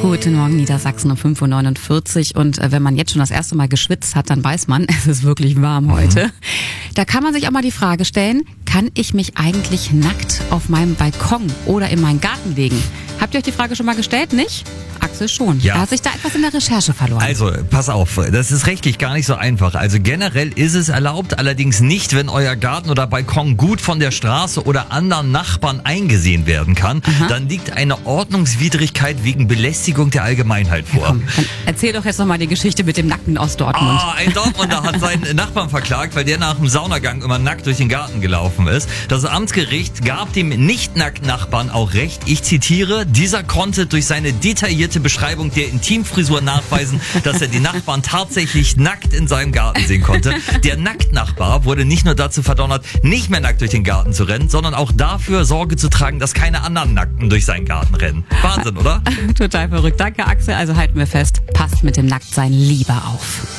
Guten Morgen, Niedersachsen um 5.49 Uhr. Und wenn man jetzt schon das erste Mal geschwitzt hat, dann weiß man, es ist wirklich warm heute. Da kann man sich auch mal die Frage stellen, kann ich mich eigentlich nackt auf meinem Balkon oder in meinen Garten legen? Habt ihr euch die Frage schon mal gestellt, nicht? Axel schon. Ja. Er hat sich da etwas in der Recherche verloren. Also, pass auf, das ist rechtlich gar nicht so einfach. Also generell ist es erlaubt, allerdings nicht, wenn euer Garten oder Balkon gut von der Straße oder anderen Nachbarn eingesehen werden kann. Dann liegt eine Ordnungswidrigkeit wegen Belästigung der Allgemeinheit vor. Komm, dann erzähl doch jetzt noch mal die Geschichte mit dem Nackten aus Dortmund. Ein Dortmunder hat seinen Nachbarn verklagt, weil der nach dem Saunagang immer nackt durch den Garten gelaufen ist. Das Amtsgericht gab dem Nicht-Nackt-Nachbarn auch recht. Ich zitiere, dieser konnte durch seine detaillierte Beschreibung der Intimfrisur nachweisen, dass er die Nachbarn tatsächlich nackt in seinem Garten sehen konnte. Der Nacktnachbar wurde nicht nur dazu verdonnert, nicht mehr nackt durch den Garten zu rennen, sondern auch dafür Sorge zu tragen, dass keine anderen Nackten durch seinen Garten rennen. Wahnsinn, oder? Total verrückt. Danke, Axel. Also halten wir fest, passt mit dem Nacktsein lieber auf.